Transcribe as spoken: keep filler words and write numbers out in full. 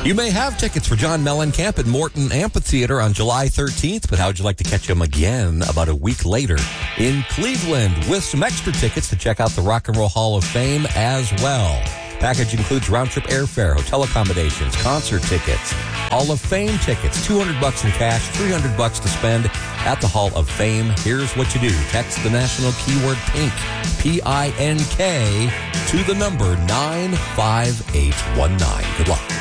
You may have tickets for John Mellencamp at Morton Amphitheater on July thirteenth, but how would you like to catch him again about a week later in Cleveland with some extra tickets to check out the Rock and Roll Hall of Fame as well? Package includes round-trip airfare, hotel accommodations, concert tickets, Hall of Fame tickets, two hundred bucks in cash, three hundred bucks to spend at the Hall of Fame. Here's what you do. Text the national keyword PINK, P I N K, to the number nine five eight one nine. Good luck.